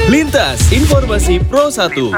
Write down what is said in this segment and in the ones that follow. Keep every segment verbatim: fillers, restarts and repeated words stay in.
Lintas Informasi Pro satu.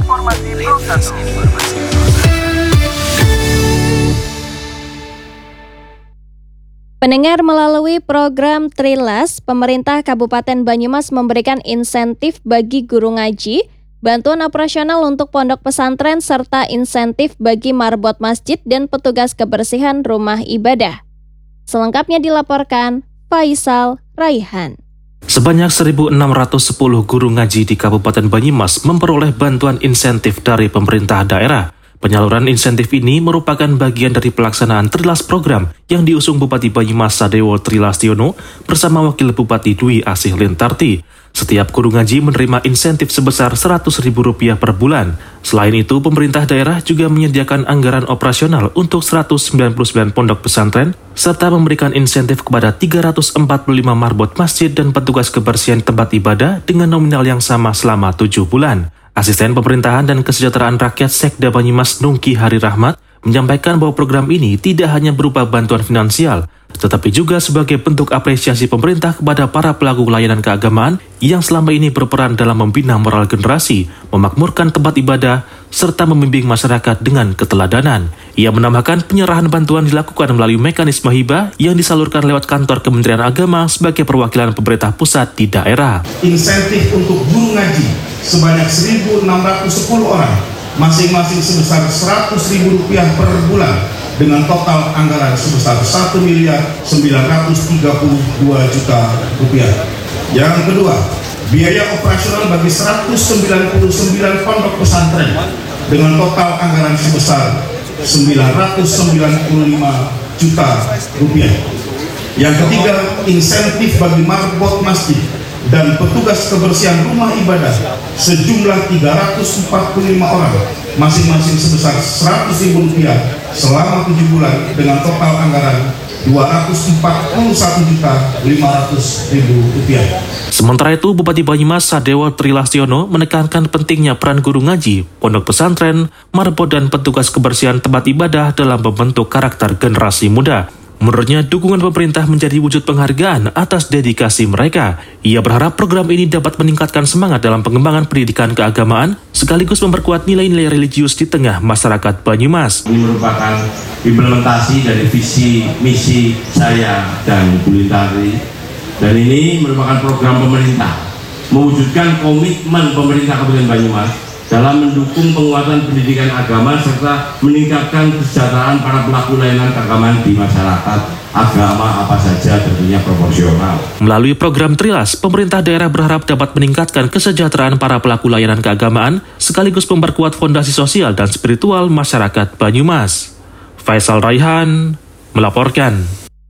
Pendengar, melalui program Trilas, pemerintah Kabupaten Banyumas memberikan insentif bagi guru ngaji, bantuan operasional untuk pondok pesantren, serta insentif bagi marbot masjid dan petugas kebersihan rumah ibadah. Selengkapnya dilaporkan Faisal Raihan. Sebanyak seribu enam ratus sepuluh guru ngaji di Kabupaten Banyumas memperoleh bantuan insentif dari pemerintah daerah. Penyaluran insentif ini merupakan bagian dari pelaksanaan Trilas program yang diusung Bupati Banyumas Sadewo Trilastiono bersama Wakil Bupati Dwi Asih Lintarti. Setiap guru ngaji menerima insentif sebesar seratus ribu rupiah per bulan. Selain itu, pemerintah daerah juga menyediakan anggaran operasional untuk seratus sembilan puluh sembilan pondok pesantren, serta memberikan insentif kepada tiga ratus empat puluh lima marbot masjid dan petugas kebersihan tempat ibadah dengan nominal yang sama selama tujuh bulan. Asisten Pemerintahan dan Kesejahteraan Rakyat Sekda Banyumas Nungki Hari Rahmat menyampaikan bahwa program ini tidak hanya berupa bantuan finansial, tetapi juga sebagai bentuk apresiasi pemerintah kepada para pelaku layanan keagamaan yang selama ini berperan dalam membina moral generasi, memakmurkan tempat ibadah, serta membimbing masyarakat dengan keteladanan. Ia menambahkan penyerahan bantuan dilakukan melalui mekanisme hibah yang disalurkan lewat kantor Kementerian Agama sebagai perwakilan pemerintah pusat di daerah. Insentif untuk guru ngaji sebanyak seribu enam ratus sepuluh orang, masing-masing sebesar seratus ribu rupiah per bulan, dengan total anggaran sebesar satu miliar sembilan ratus tiga puluh dua juta rupiah. Yang kedua, biaya operasional bagi seratus sembilan puluh sembilan pondok pesantren dengan total anggaran sebesar sembilan ratus sembilan puluh lima juta rupiah. Yang ketiga, insentif bagi marbot masjid dan petugas kebersihan rumah ibadah sejumlah tiga ratus empat puluh lima orang, masing-masing sebesar seratus ribu rupiah selama tujuh bulan dengan total anggaran dua ratus empat puluh satu juta lima ratus ribu rupiah. Sementara itu, Bupati Banyumas Sadewo Trilastiono menekankan pentingnya peran guru ngaji, pondok pesantren, marbot dan petugas kebersihan tempat ibadah dalam membentuk karakter generasi muda. Menurutnya, dukungan pemerintah menjadi wujud penghargaan atas dedikasi mereka. Ia berharap program ini dapat meningkatkan semangat dalam pengembangan pendidikan keagamaan, sekaligus memperkuat nilai-nilai religius di tengah masyarakat Banyumas. Ini merupakan implementasi dari visi misi saya dan Bu Lintari, dan ini merupakan program pemerintah mewujudkan komitmen pemerintah Kabupaten Banyumas dalam mendukung penguatan pendidikan agama serta meningkatkan kesejahteraan para pelaku layanan keagamaan di masyarakat. Agama apa saja tentunya proporsional. Melalui program Trilas, pemerintah daerah berharap dapat meningkatkan kesejahteraan para pelaku layanan keagamaan sekaligus memperkuat fondasi sosial dan spiritual masyarakat Banyumas. Faisal Raihan melaporkan.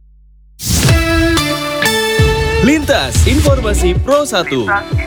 Lintas Informasi Pro satu.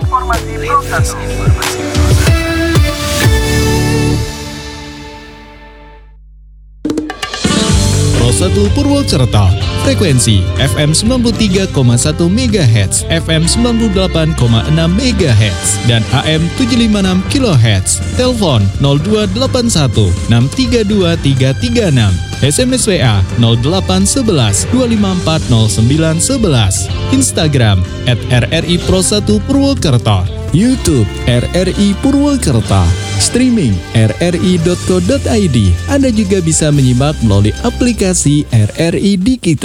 Pro satu Purwokerto, frekuensi F M sembilan puluh tiga koma satu megahertz, F M sembilan puluh delapan koma enam megahertz, dan A M tujuh ratus lima puluh enam kilohertz. Telepon nol dua delapan satu enam tiga dua tiga tiga enam. S M S W A nol delapan satu satu dua lima empat nol sembilan satu satu. Instagram at R R I Pro satu Purwokerto. YouTube R R I Purwokerto. Streaming r r i dot co dot i d. Anda juga bisa menyimak melalui aplikasi R R I Di Kita.